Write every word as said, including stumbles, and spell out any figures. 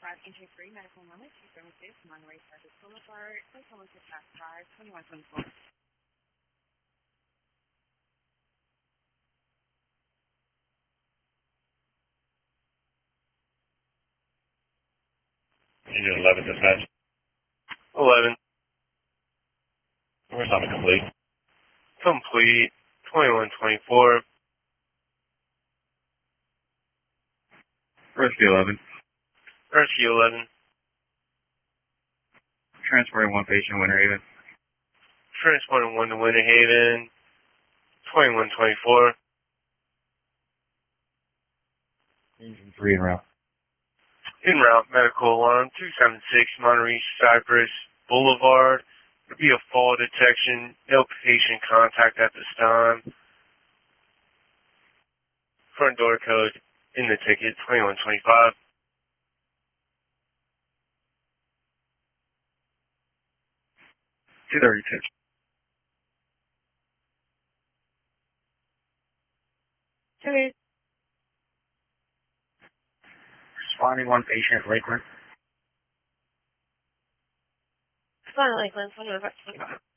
five entry three medical moment two seven six Monterey Service Boulevard, Oklahoma Pass five twenty-one twenty-four. Engine eleven dispatch. eleven. Where's on complete? Complete. twenty-one twenty-four. Rescue eleven. Rescue eleven. Transporting one patient, Winter Haven. Transporting one to Winter Haven. twenty-one twenty-four. Engine three en route. En route, medical alarm, two seven six Monterey Cypress Boulevard. There'll be a fall detection, no patient contact at this time. Front door code in the ticket, twenty-one twenty-five. two thirty-two. Okay. Responding one patient, Lakeland. Fine, Lakeland, twenty-one twenty-five.